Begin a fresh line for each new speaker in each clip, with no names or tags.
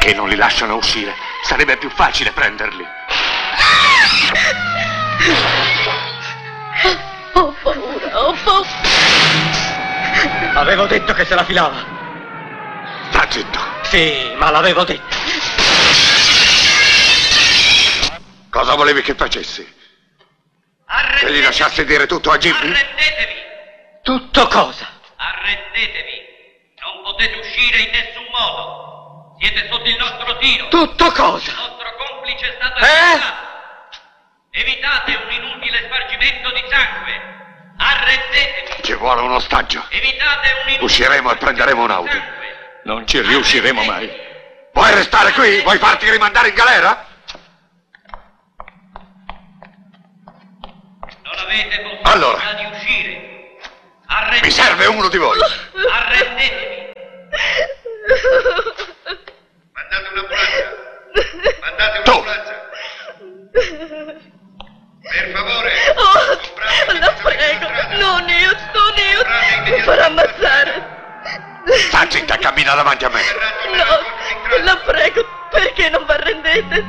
Perché non li lasciano uscire? Sarebbe più facile prenderli.
Ho paura, ho paura.
Avevo detto che se la filava.
Sta zitto.
Sì, ma l'avevo detto.
Cosa volevi che facessi?
Arrendetevi.
Che gli lasciassi dire tutto a Jimmy?
Arrendetevi.
Tutto cosa?
Arrendetevi. Non potete uscire in nessun modo. Siete sotto il nostro tiro.
Tutto cosa?
Il vostro complice è stato arrestato. Evitate un inutile spargimento di sangue. Arrendetevi.
Ci vuole un ostaggio.
Evitate un inutile
Usciremo e prenderemo un Audi.
sangue.
Non ci riusciremo mai. Vuoi restare qui? Vuoi farti rimandare in galera?
Non avete possibilità
Allora.
di uscire. Arrendetevi.
Mi serve uno di voi.
Arrendetevi. Mandate un'ambulanza. Mandate
Tu.
un'ambulanza. Per favore.
Oh, la prego. Non io. Mi farà ammazzare.
Sta zitta, cammina davanti a me.
No, la prego, perché non vi arrendete?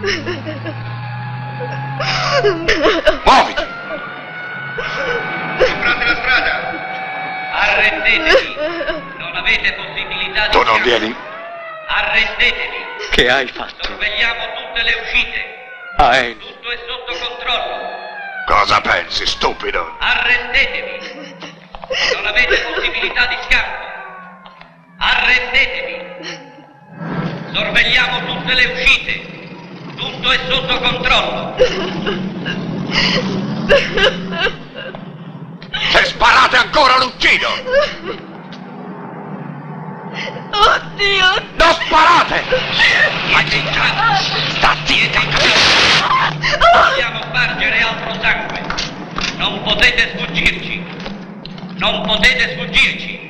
Muoviti.
Comprate la strada. Arrendetevi. Non avete possibilità di...
Tu non vieni?
Arrendetevi.
Che hai fatto?
Sorvegliamo tutte le uscite.
Ael.
Tutto è sotto controllo.
Cosa pensi, stupido?
Arrendetevi. Non avete possibilità di scampo. Arrendetevi. Sorvegliamo tutte le uscite. Tutto è sotto controllo.
Se sparate ancora l'uccido!
Oddio!
Non sparate! Ma zitta! Sta zitta!
Dobbiamo spargere altro sangue. Non potete sfuggirci. Non potete sfuggirci.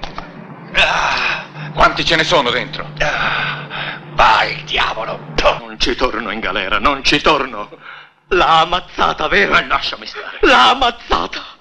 Quanti ce ne sono dentro? Vai, il diavolo! Non ci torno in galera, non ci torno!
L'ha ammazzata, vero?
Lasciami stare!
L'ha ammazzata!